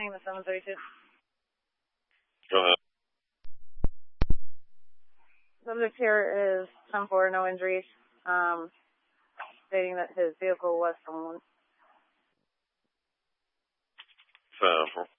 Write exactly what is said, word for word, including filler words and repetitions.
name is seven thirty-two. Go ahead. Subject here is ten four, no injuries, um, stating that his vehicle was stolen. ten four.